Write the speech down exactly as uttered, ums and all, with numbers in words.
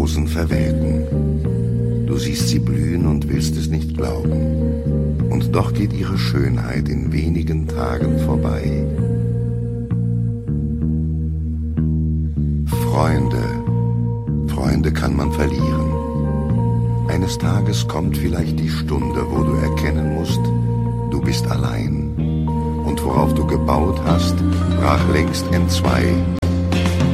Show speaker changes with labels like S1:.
S1: Rosen verwelken. Du siehst sie blühen und willst es nicht glauben. Und doch geht ihre Schönheit in wenigen Tagen vorbei. Freunde, Freunde kann man verlieren. Eines Tages kommt vielleicht die Stunde, wo du erkennen musst, du bist allein. Und worauf du gebaut hast, brach längst entzwei.